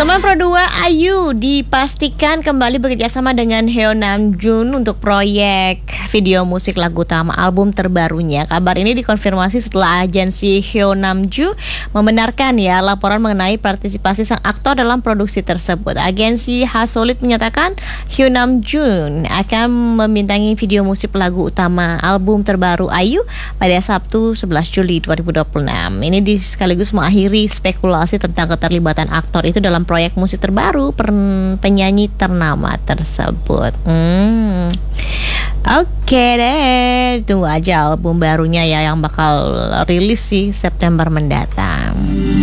Teman Pro 2 Ayu dipastikan kembali bekerjasama dengan Heo Namjoon untuk proyek video musik lagu utama album terbarunya. Kabar ini dikonfirmasi setelah agensi Heo Namjoon membenarkan laporan mengenai partisipasi sang aktor dalam produksi tersebut. Agensi Hasolid menyatakan Heo Namjoon akan membintangi video musik lagu utama album terbaru Ayu pada Sabtu 11 Juli 2026. Ini sekaligus mengakhiri spekulasi tentang keterlibatan aktor itu dalam proyek musik terbaru penyanyi ternama tersebut. Oke deh, tunggu aja album barunya yang bakal rilis sih September mendatang.